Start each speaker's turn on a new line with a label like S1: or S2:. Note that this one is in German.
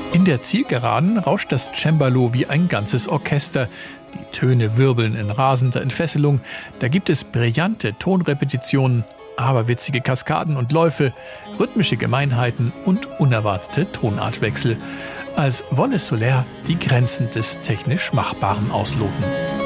S1: In der Zielgeraden rauscht das Cembalo wie ein ganzes Orchester. Die Töne wirbeln in rasender Entfesselung. Da gibt es brillante Tonrepetitionen, aberwitzige Kaskaden und Läufe, rhythmische Gemeinheiten und unerwartete Tonartwechsel. Als wolle Soler die Grenzen des technisch Machbaren ausloten.